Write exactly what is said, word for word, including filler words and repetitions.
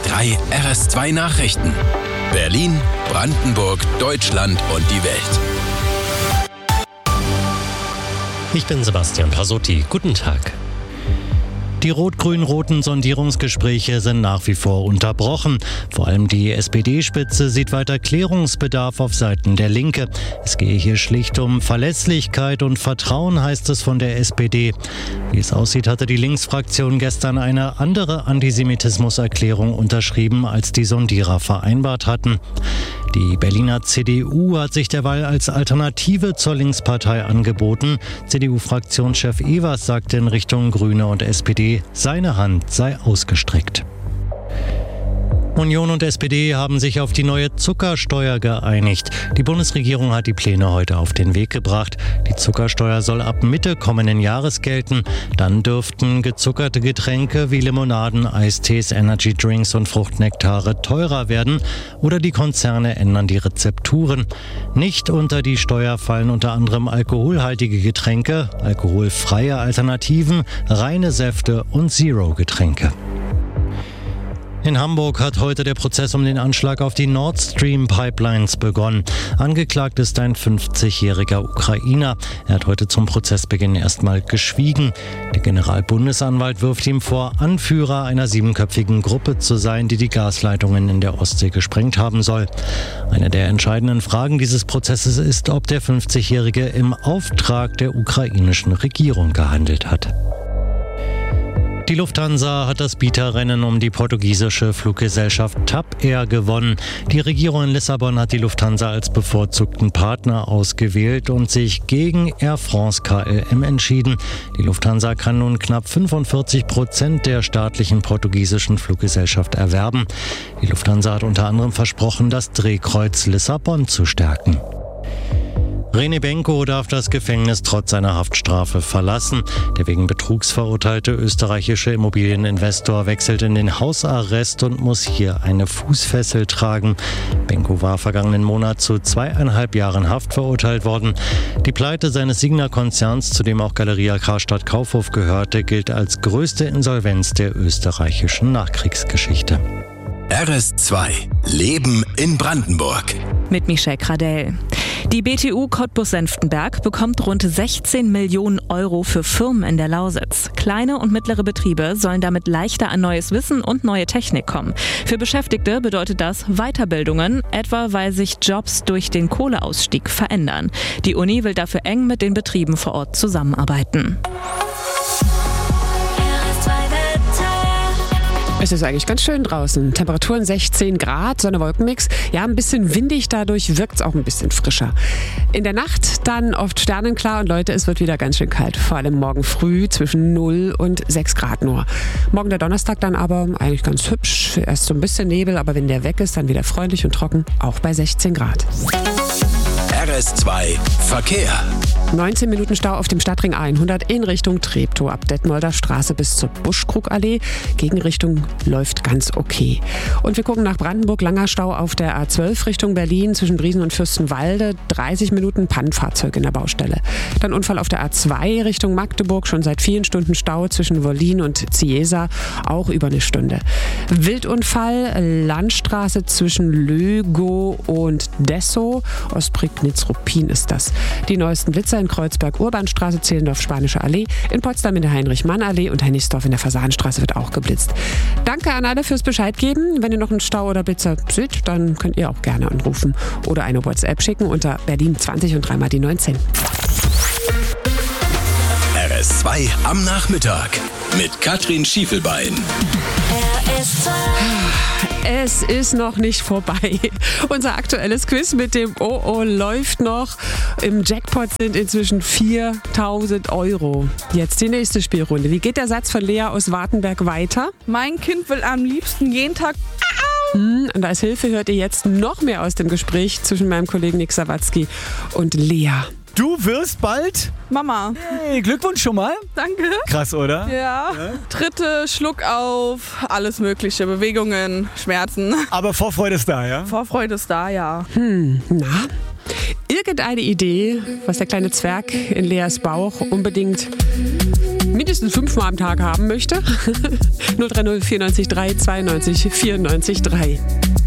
drei R S zwei Nachrichten. Berlin, Brandenburg, Deutschland und die Welt. Ich bin Sebastian Pasotti. Guten Tag. Die rot-grün-roten Sondierungsgespräche sind nach wie vor unterbrochen. Vor allem die S P D-Spitze sieht weiter Klärungsbedarf auf Seiten der Linke. Es gehe hier schlicht um Verlässlichkeit und Vertrauen, heißt es von der S P D. Wie es aussieht, hatte die Linksfraktion gestern eine andere Antisemitismuserklärung unterschrieben, als die Sondierer vereinbart hatten. Die Berliner C D U hat sich derweil als Alternative zur Linkspartei angeboten. C D U-Fraktionschef Evers sagte in Richtung Grüne und S P D, seine Hand sei ausgestreckt. Union und S P D haben sich auf die neue Zuckersteuer geeinigt. Die Bundesregierung hat die Pläne heute auf den Weg gebracht. Die Zuckersteuer soll ab Mitte kommenden Jahres gelten. Dann dürften gezuckerte Getränke wie Limonaden, Eistees, Energydrinks und Fruchtnektare teurer werden oder die Konzerne ändern die Rezepturen. Nicht unter die Steuer fallen unter anderem alkoholhaltige Getränke, alkoholfreie Alternativen, reine Säfte und Zero-Getränke. In Hamburg hat heute der Prozess um den Anschlag auf die Nord Stream Pipelines begonnen. Angeklagt ist ein fünfzigjähriger Ukrainer. Er hat heute zum Prozessbeginn erstmal geschwiegen. Der Generalbundesanwalt wirft ihm vor, Anführer einer siebenköpfigen Gruppe zu sein, die die Gasleitungen in der Ostsee gesprengt haben soll. Eine der entscheidenden Fragen dieses Prozesses ist, ob der fünfzigjährige im Auftrag der ukrainischen Regierung gehandelt hat. Die Lufthansa hat das Bieterrennen um die portugiesische Fluggesellschaft TAP Air gewonnen. Die Regierung in Lissabon hat die Lufthansa als bevorzugten Partner ausgewählt und sich gegen Air France K L M entschieden. Die Lufthansa kann nun knapp fünfundvierzig Prozent der staatlichen portugiesischen Fluggesellschaft erwerben. Die Lufthansa hat unter anderem versprochen, das Drehkreuz Lissabon zu stärken. René Benko darf das Gefängnis trotz seiner Haftstrafe verlassen. Der wegen Betrugs verurteilte österreichische Immobilieninvestor wechselt in den Hausarrest und muss hier eine Fußfessel tragen. Benko war vergangenen Monat zu zweieinhalb Jahren Haft verurteilt worden. Die Pleite seines Signa-Konzerns, zu dem auch Galeria Karstadt Kaufhof gehörte, gilt als größte Insolvenz der österreichischen Nachkriegsgeschichte. R S zwei Leben in Brandenburg. Mit Michelle Kradell. Die B T U Cottbus-Senftenberg bekommt rund sechzehn Millionen Euro für Firmen in der Lausitz. Kleine und mittlere Betriebe sollen damit leichter an neues Wissen und neue Technik kommen. Für Beschäftigte bedeutet das Weiterbildungen, etwa weil sich Jobs durch den Kohleausstieg verändern. Die Uni will dafür eng mit den Betrieben vor Ort zusammenarbeiten. Es ist eigentlich ganz schön draußen. Temperaturen sechzehn Grad, Sonne-Wolkenmix. Ja, ein bisschen windig, dadurch wirkt es auch ein bisschen frischer. In der Nacht dann oft sternenklar und Leute, es wird wieder ganz schön kalt. Vor allem morgen früh zwischen null und sechs Grad nur. Morgen der Donnerstag dann aber eigentlich ganz hübsch. Erst so ein bisschen Nebel, aber wenn der weg ist, dann wieder freundlich und trocken. Auch bei sechzehn Grad. R S zwei Verkehr. neunzehn Minuten Stau auf dem Stadtring hundert in Richtung Treptow ab Detmolder Straße bis zur Buschkrugallee. Gegenrichtung läuft ganz okay. Und wir gucken nach Brandenburg. Langer Stau auf der A zwölf Richtung Berlin zwischen Briesen und Fürstenwalde. dreißig Minuten Pannenfahrzeug in der Baustelle. Dann Unfall auf der A zwei Richtung Magdeburg. Schon seit vielen Stunden Stau zwischen Wollin und Ciesa. Auch über eine Stunde. Wildunfall Landstraße zwischen Lögow und Dessau. Ostprignitz-Ruppin ist das. Die neuesten Blitzer in Kreuzberg, Urbanstraße, Zehlendorf, Spanische Allee, in Potsdam in der Heinrich-Mann-Allee und Hennigsdorf in der Fasanenstraße wird auch geblitzt. Danke an alle fürs Bescheid geben. Wenn ihr noch einen Stau oder Blitzer seht, dann könnt ihr auch gerne anrufen oder eine WhatsApp schicken unter Berlin zwanzig und dreimal die neunzehn. R S zwei am Nachmittag mit Katrin Schiefelbein. R S zwei. Es ist noch nicht vorbei. Unser aktuelles Quiz mit dem O O läuft noch. Im Jackpot sind inzwischen viertausend Euro. Jetzt die nächste Spielrunde. Wie geht der Satz von Lea aus Wartenberg weiter? Mein Kind will am liebsten jeden Tag... Hm, und als Hilfe hört ihr jetzt noch mehr aus dem Gespräch zwischen meinem Kollegen Nick Sawatzki und Lea. Du wirst bald Mama. Hey, Glückwunsch schon mal. Danke. Krass, oder? Ja. ja. Tritte, Schluck auf, alles mögliche, Bewegungen, Schmerzen. Aber Vorfreude ist da, ja? Vorfreude ist da, ja. Hm, na? Irgendeine Idee, was der kleine Zwerg in Leas Bauch unbedingt mindestens fünfmal am Tag haben möchte. null drei null vierundneunzig drei zweiundneunzig vierundneunzig drei.